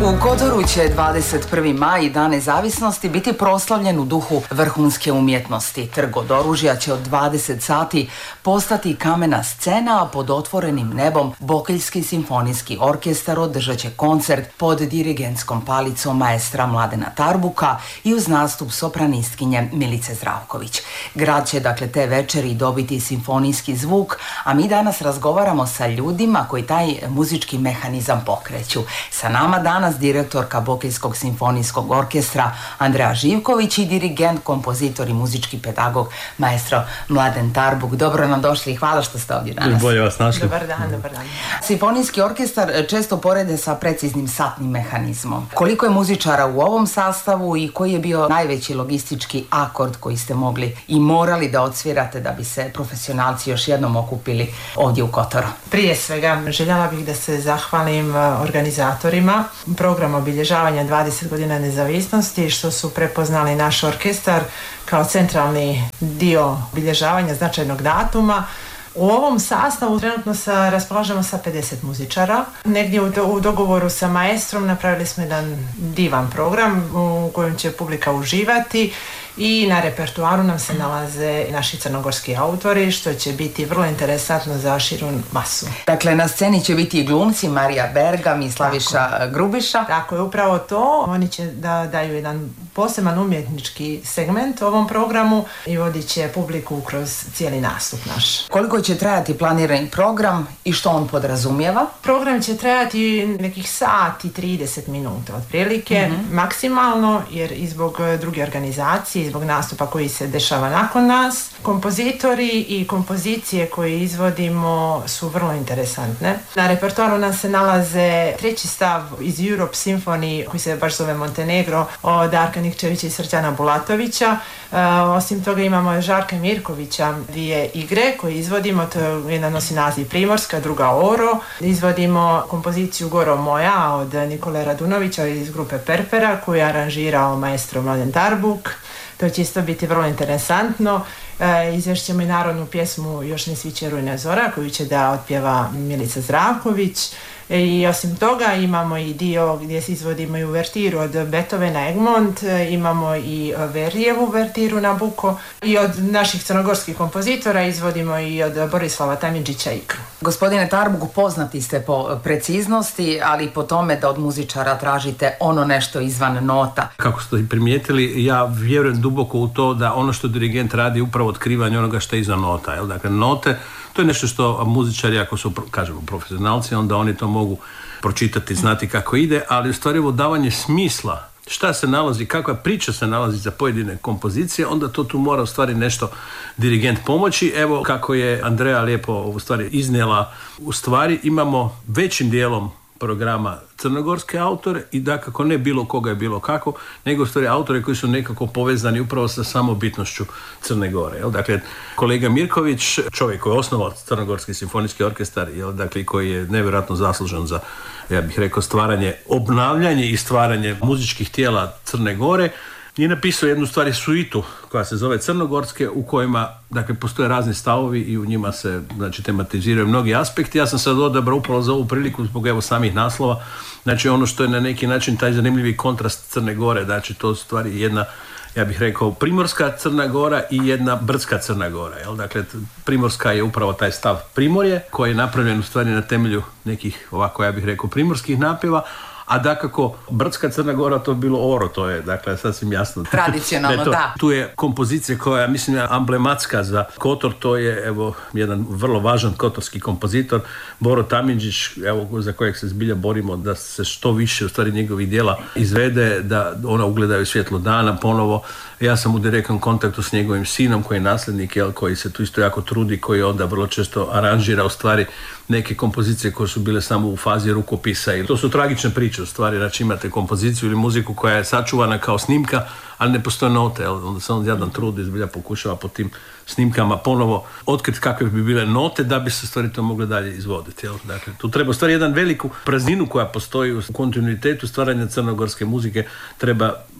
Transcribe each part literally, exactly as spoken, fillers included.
U Kotoru će dvadeset prvi maj, Dan nezavisnosti, biti proslavljen u duhu vrhunske umjetnosti. Trg od oružja će od dvadeset sati postati kamena scena, a pod otvorenim nebom Bokeljski simfonijski orkestar održat će koncert pod dirigentskom palicom maestra Mladena Tarbuka i uz nastup sopranistkinje Milice Zdravković. Grad će dakle te večeri dobiti simfonijski zvuk, a mi danas razgovaramo sa ljudima koji taj muzički mehanizam pokreću. Sa nama danas direktorka Bokeljskog simfonijskog orkestra Andreja Živković i dirigent, kompozitor i muzički pedagog maestro Mladen Tarbuk. Dobro nam došli i hvala što ste ovdje danas. Bolje vas našli. Dobar dan, dobar dan. Simfonijski orkestar često porede sa preciznim satnim mehanizmom. Koliko je muzičara u ovom sastavu i koji je bio najveći logistički akord koji ste mogli i morali da odsvirate da bi se profesionalci još jednom okupili ovdje u Kotoru? Prije svega željela bih da se zahvalim organizatorima program obilježavanja dvadeset godina nezavisnosti što su prepoznali naš orkestar kao centralni dio obilježavanja značajnog datuma. U ovom sastavu trenutno sa, raspolažemo sa pedeset muzičara. Negdje u, do, u dogovoru sa maestrom napravili smo jedan divan program u kojem će publika uživati i na repertuaru nam se nalaze naši crnogorski autori, što će biti vrlo interesantno za širu masu. Dakle, na sceni će biti i glumci Marija Bergam i Slaviša Tako. Grubiša. Tako je, upravo to. Oni će da daju jedan poseban umjetnički segment ovom programu i vodit će publiku kroz cijeli nastup naš. Koliko će trajati planirani program i što on podrazumijeva? Program će trajati nekih sat i trideset minuta otprilike, mm-hmm. maksimalno, jer i zbog druge organizacije, i zbog nastupa koji se dešava nakon nas, kompozitori i kompozicije koje izvodimo su vrlo interesantne. Na repertoaru nam se nalaze treći stav iz Europe Symphony koji se baš zove Montenegro od Darka Nikčevića i Srđana Bulatovića. E, osim toga imamo Žarka Mirkovića dvije igre koje izvodimo, to jedna nosi naziv Primorska, druga Oro. Izvodimo kompoziciju Goro moja od Nikole Radunovića iz grupe Perpera koju je aranžirao maestro Mladen Tarbuk. To će isto biti vrlo interesantno. E, izvešćemo i narodnu pjesmu Još ne sviće rujna zora koju će da otpjeva Milica Zdravković. E, I osim toga imamo i dio gdje se izvodimo i uvertiru od Beethovena Egmont, e, imamo i Verdijevu uvertiru Nabuko i od naših crnogorskih kompozitora izvodimo i od Borislava Tamidžića Ikru. Gospodine Tarbuku, poznati ste po preciznosti, ali i po tome da od muzičara tražite ono nešto izvan nota. Kako ste i primijetili, ja vjerujem duboko u to da ono što dirigent radi upravo otkrivanje onoga što je iza nota. Jel? Dakle, note, to je nešto što muzičari, ako su, kažemo, profesionalci, onda oni to mogu pročitati, znati kako ide, ali u stvari ovo davanje smisla, šta se nalazi, kakva priča se nalazi za pojedine kompozicije, onda to tu mora u stvari nešto dirigent pomoći. Evo kako je Andreja lijepo u stvari iznijela, u stvari imamo većim dijelom programa crnogorske autore i dakako ne bilo koga je bilo kako, nego u stvari autore koji su nekako povezani upravo sa samobitnošću Crne Gore. Jel? Dakle, kolega Mirković, čovjek koji je osnovao Crnogorski simfonijski orkestar, jel? Dakle, koji je nevjerojatno zaslužen za, ja bih rekao, stvaranje, obnavljanje i stvaranje muzičkih tijela Crne Gore, je napisao jednu stvari suitu koja se zove Crnogorske, u kojima, dakle, postoje razni stavovi i u njima se, znači, tematiziraju mnogi aspekti. Ja sam sad odabrao upravo za ovu priliku zbog evo samih naslova, znači ono što je na neki način taj zanimljivi kontrast Crne Gore, znači to stvari jedna, ja bih rekao, primorska Crna Gora i jedna brdska Crna Gora. Jel? Dakle, primorska je upravo taj stav Primorje koji je napravljen u stvari na temelju nekih, ovako ja bih rekao, primorskih napjeva, a dakako brdska Crna Gora to je bilo Oro, to je dakle sasvim jasno. Tradicionalno, to, da. Tu je kompozicija koja mislim je amblematska za Kotor, to je evo jedan vrlo važan kotorski kompozitor Boro Tamidžić, evo za kojeg se zbilja borimo da se što više u stvari njegovih djela izvede, da ona ugledaju svjetlo dana ponovo. Ja sam u direktnom kontaktu s njegovim sinom koji je nasljednik, jel, koji se tu isto jako trudi, koji onda vrlo često aranžira u stvari neke kompozicije koje su bile samo u fazi rukopisa. I to su tragične priče u stvari, znači imate kompoziciju ili muziku koja je sačuvana kao snimka, ali ne postoje note, jel? Onda se on jadan trudi i zbilja pokušava po tim snimkama ponovo otkriti kakve bi bile note da bi se stvari to mogle dalje izvoditi. Jel? Dakle, tu treba stvari jedan veliku prazninu koja postoji u kontinuitetu stvaranja crnogorske muzike treba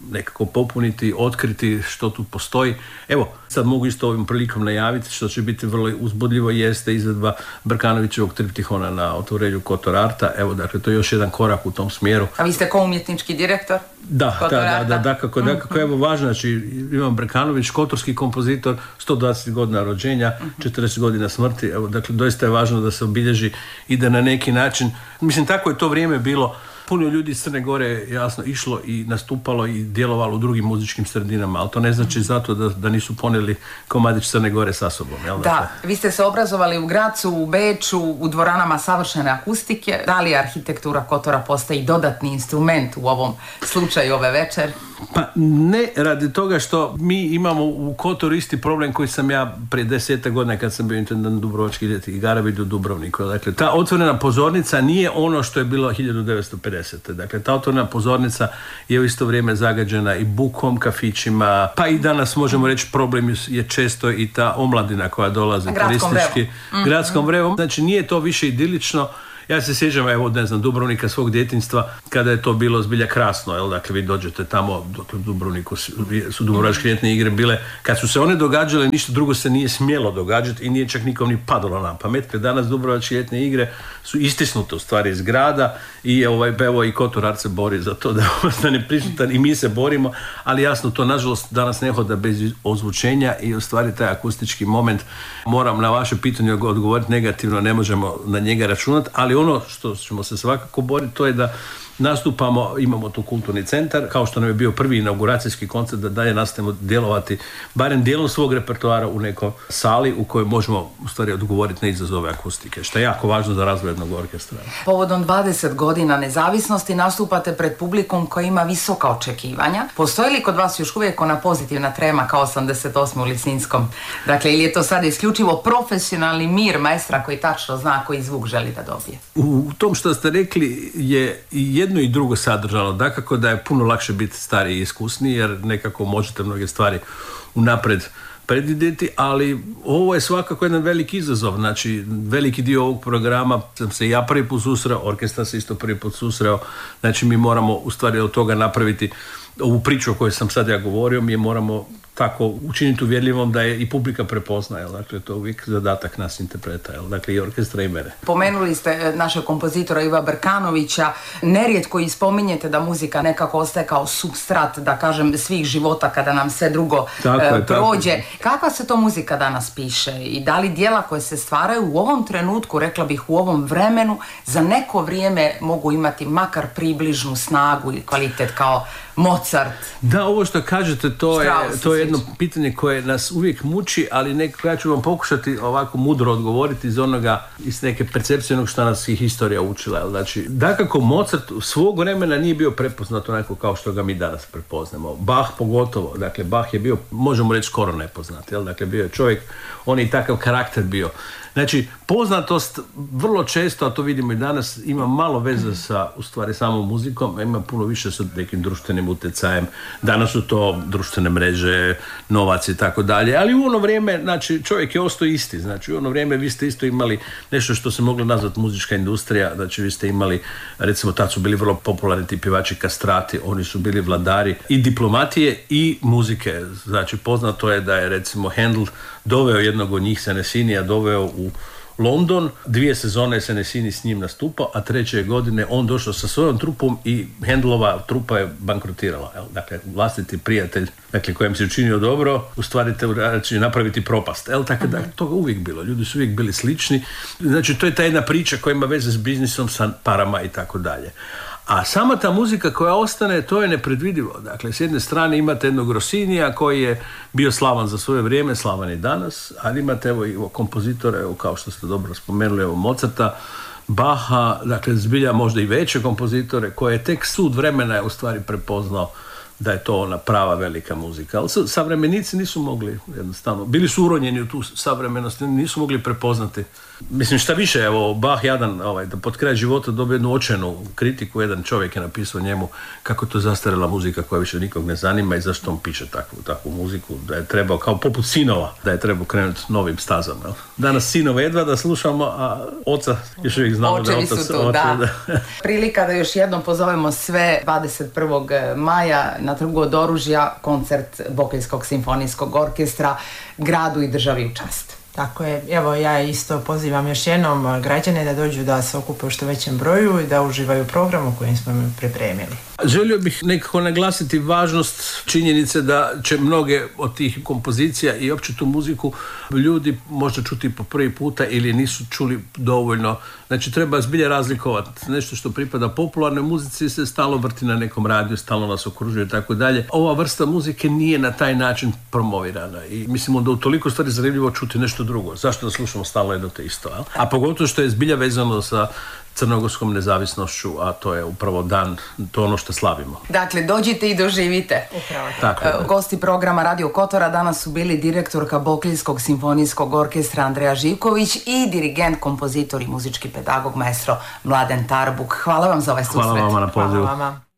nekako popuniti, otkriti što tu postoji. Evo, sad mogu isto ovim prilikom najaviti što će biti vrlo uzbudljivo, jeste izvedba Brkanovićevog triptihona na otvorenju Kotor Arta. Evo, dakle, to je još jedan korak u tom smjeru. A vi ste ko umjetnički direktor? Da, da, da, da, dakako, dakako, evo važno, znači Ivan Brkanović, kotorski kompozitor, sto dvadeset godina rođenja, četrdeset godina smrti, evo, dakle, doista je važno da se obilježi i da na neki način, mislim, tako je to vrijeme bilo. Puno ljudi iz Crne Gore je jasno išlo i nastupalo i djelovalo u drugim muzičkim sredinama, ali to ne znači zato da, da nisu ponijeli komadić Crne Gore sa sobom. Jel? Da, dakle, vi ste se obrazovali u Gracu, u Beču, u dvoranama savršene akustike. Da li arhitektura Kotora postaje dodatni instrument u ovom slučaju ove večer? Pa ne, radi toga što mi imamo u Kotoru isti problem koji sam ja prije deseta godina kad sam bio intendant Dubrovačkih ljetnih igara vidio u Dubrovniku. Dakle, ta otvorena pozornica nije ono što je bilo hiljadu devetsto pedesete. Dakle, ta otvorena pozornica je u isto vrijeme zagađena i bukom, kafićima, pa i danas možemo reći problem je često i ta omladina koja dolazi turistički. Mm-hmm. Gradskom vrevom. Znači, nije to više idilično. Ja se sjećam, evo, ne znam, Dubrovnika svog djetinjstva, kada je to bilo zbilja krasno, jel, dakle, vi dođete tamo, dakle, u Dubrovniku su Dubrovačke ljetne igre bile, kad su se one događale, ništa drugo se nije smjelo događati i nije čak nikom ni padalo na pamet, jer danas Dubrovačke ljetne igre su istisnute u stvari iz grada i ovaj, evo, i Kotor Art se bori za to da ostane prisutan i mi se borimo, ali jasno, to nažalost danas ne hoda bez ozvučenja i u stvari taj akustički moment, moram na vaše pitanje odgovoriti negativno, ne možemo na njega računati, ali ono što ćemo se svakako boriti, to je da nastupamo, imamo tu kulturni centar, kao što nam je bio prvi inauguracijski koncert, da dalje nastavimo djelovati barem dijelom svog repertoara u nekoj sali u kojoj možemo u stvari odgovoriti na izazove akustike, što je jako važno za razvoj jednog orkestra. Povodom dvadeset godina nezavisnosti nastupate pred publikom koji ima visoka očekivanja. Postoji li kod vas još uvijek ona pozitivna trema kao osamdeset osme u Lisinskom? Dakle, ili je to sad isključivo profesionalni mir maestra koji tačno zna koji zvuk želi da dobije? U tom što ste rekli je jedno i drugo sadržano. Dakako da je puno lakše biti stariji i iskusniji, jer nekako možete mnoge stvari unaprijed predvidjeti, ali ovo je svakako jedan veliki izazov. Znači, veliki dio ovog programa sam se ja prvi put susreo, orkestar se isto prvi put susreo, znači mi moramo u stvari od toga napraviti ovu priču o kojoj sam sad ja govorio, mi je moramo tako učiniti uvjerljivom da je i publika prepozna, jel? Dakle, to je uvijek zadatak nas interpreta, jel? Dakle, i orkestra i mene. Pomenuli ste našeg kompozitora Iva Brkanovića, nerijetko i spominjete da muzika nekako ostaje kao supstrat, da kažem, svih života kada nam sve drugo tako e, je, prođe. tako. Kakva se to muzika danas piše i da li djela koje se stvaraju u ovom trenutku, rekla bih u ovom vremenu, za neko vrijeme mogu imati makar približnu snagu i kvalitet kao Mozart? Da, ovo što kažete, to je, to je jedno pitanje koje nas uvijek muči, ali nekako ja ću vam pokušati ovako mudro odgovoriti iz onoga, iz neke percepcije onog što nas i historija učila. Znači, dakako Mozart svog vremena nije bio prepoznat onako kao što ga mi danas prepoznamo. Bach pogotovo, dakle Bach je bio, možemo reći, skoro nepoznat, jel? Dakle, bio je čovjek, on je i takav karakter bio. Znači, poznatost vrlo često, a to vidimo i danas, ima malo veze sa, u stvari, samom muzikom, a ima puno više sa nekim društvenim utjecajem. Danas su to društvene mreže, novac i tako dalje, ali u ono vrijeme, znači, čovjek je ostao isti. Znači, u ono vrijeme vi ste isto imali nešto što se moglo nazvati muzička industrija, znači vi ste imali, recimo, tad su bili vrlo popularni ti pjevači kastrati, oni su bili vladari i diplomatije i muzike. Znači, poznato je da je, recimo, Handel doveo jednog od njih, Senesinija, doveo u London, dvije sezone Senesini s njim nastupao, a treće godine on došao sa svojom trupom i Handelova trupa je bankrotirala. Dakle, vlastiti prijatelj, dakle, kojem se učinio dobro, u stvari te znači, napraviti propast. El, tako da, to je uvijek bilo. Ljudi su uvijek bili slični. Znači, to je ta jedna priča koja ima veze s biznisom, sa parama i tako dalje. A sama ta muzika koja ostane, to je nepredvidivo. Dakle, s jedne strane imate jednog Rossinija koji je bio slavan za svoje vrijeme, slavan i danas, ali imate evo i kompozitore, evo, kao što ste dobro spomenuli, evo Mozarta, Baha, dakle zbilja možda i veće kompozitore koje je tek sud vremena je u stvari prepoznao da je to ona prava velika muzika. Ali savremenici nisu mogli jednostavno, bili su uronjeni u tu savremenost, nisu mogli prepoznati. Mislim, šta više, evo, Bach jadan, ovaj, da pod kraj života dobio jednu očajnu kritiku, jedan čovjek je napisao njemu kako to zastarjela muzika koja više nikog ne zanima i zašto on piše takvu, takvu muziku, da je trebao, kao poput sinova, da je trebao krenuti novim stazama. Jel? Danas sinova jedva da slušamo, a oca još uvijek znamo da je otac. Su tu, da. da. Prilika da još jednom pozovemo sve dvadeset prvog maja na Trgu od oružja koncert Bokeljskog simfonijskog orkestra gradu i državi u čast. Tako je, evo ja isto pozivam još jednom građane da dođu da se okupe u što većem broju i da uživaju u programu koji smo im pripremili. Želio bih nekako naglasiti važnost činjenice da će mnoge od tih kompozicija i opće tu muziku ljudi možda čuti po prvi puta ili nisu čuli dovoljno. Znači treba zbilja razlikovati. Nešto što pripada popularnoj muzici se stalno vrti na nekom radiju, stalno nas okružuje i tako dalje. Ova vrsta muzike nije na taj način promovirana i mislimo da u toliko stvari zanimljivo čuti nešto drugo. Zašto da slušamo stalno jedno te isto? A? a pogotovo što je zbilja vezano sa crnogorskom nezavisnošću, a to je upravo dan, to je ono što slavimo. Dakle, dođite i doživite. Upravo tako. E, gosti programa Radio Kotora danas su bili direktorka Bokeljskog simfonijskog orkestra Andreja Živković i dirigent, kompozitor i muzički pedagog maestro Mladen Tarbuk. Hvala vam za ovaj susret. Hvala vama na pozivu. Hvala vama.